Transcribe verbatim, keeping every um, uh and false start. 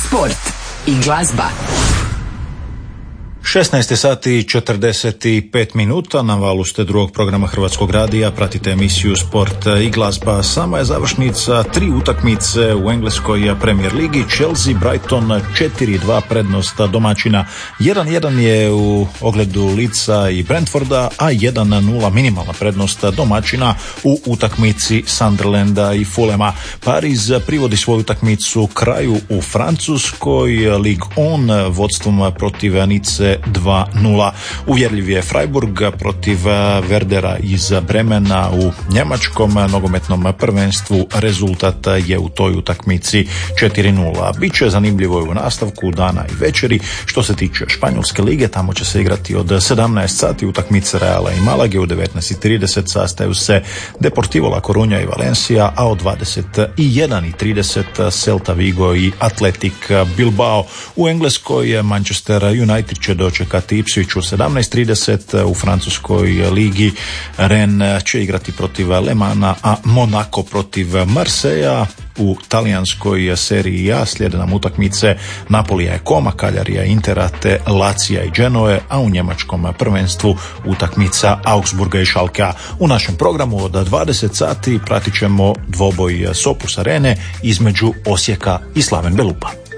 Sport i glazba. šesnaest sati i četrdeset pet minuta, na valu ste drugog programa Hrvatskog radija, pratite emisiju Sport i glazba. Sama je završnica tri utakmice u engleskoj Premier ligi. Chelsea, Brighton četiri dva prednost domaćina. jedan jedan je u ogledu Leedsa i Brentforda, a jedan nula minimalna prednost domaćina u utakmici Sunderlanda i Fulhama. Pariz privodi svoju utakmicu kraju u Francuskoj, Ligue jedan, vodstvom protiv Nice dva nula. Uvjerljiv je Freiburg protiv Werdera iz Bremena u njemačkom nogometnom prvenstvu. Rezultat je u toj utakmici četiri nula. Biće zanimljivo u nastavku dana i večeri. Što se tiče španjolske lige, tamo će se igrati od sedamnaest sati utakmice Reala i Malage. U devetnaest trideset sastaju se Deportivo La Coruña i Valencia, a od dvadeset jedan trideset Celta Vigo i Athletic Bilbao. U Engleskoj Manchester United će dočekati Ipswich u sedamnaest trideset. U francuskoj ligi Rennes će igrati protiv Le Mana, a Monaco protiv Marseja. U talijanskoj seriji A slijede nam utakmice Napolija i Koma, Kaljarija i Intera te Lacija i Genoe, a u njemačkom prvenstvu utakmica Augsburga i Schalkea. U našem programu od dvadeset sati pratit ćemo dvoboj Sopus Arene između Osijeka i Slaven Belupa.